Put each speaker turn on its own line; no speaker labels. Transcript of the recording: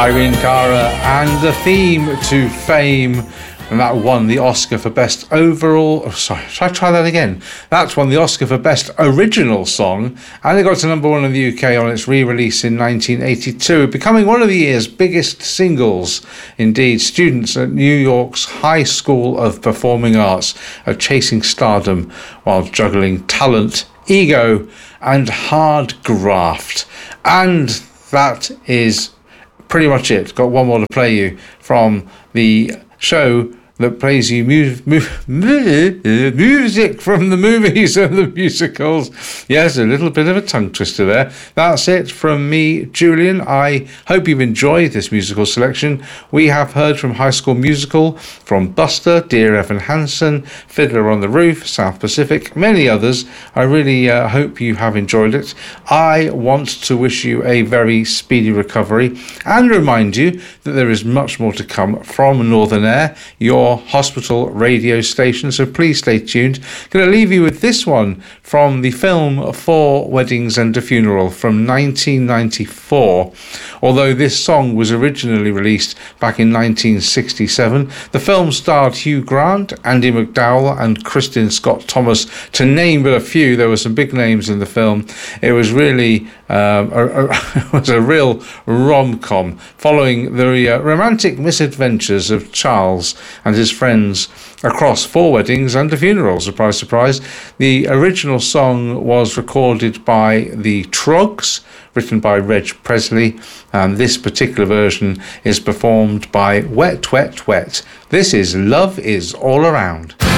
Irene Cara and the theme to Fame, and that won the Oscar for Best Overall... Oh, sorry, shall I try that again? That won the Oscar for Best Original Song, and it got to number one in the UK on its re-release in 1982, becoming one of the year's biggest singles. Indeed, students at New York's High School of Performing Arts are chasing stardom while juggling talent, ego, and hard graft. And that is pretty much it. Got one more to play you from the show that plays you music from the movies and the musicals. Yes, a little bit of a tongue twister there. That's it from me, Julian. I hope you've enjoyed this musical selection. We have heard from High School Musical, from Buster, Dear Evan Hansen, Fiddler on the Roof, South Pacific, many others. I really hope you have enjoyed it. I want to wish you a very speedy recovery and remind you that there is much more to come from Northern Air, your hospital radio station, so please stay tuned. Going to leave you with this one from the film Four Weddings and a Funeral from 1994. Although this song was originally released back in 1967, the film starred Hugh Grant, Andy McDowell and Kristin Scott Thomas, to name but a few. There were some big names in the film. It was really was a real rom-com following the romantic misadventures of Charles and his friends across four weddings and a funeral. Surprise, surprise. The original song was recorded by the Troggs, written by Reg Presley, and this particular version is performed by Wet Wet Wet. This is Love Is All Around.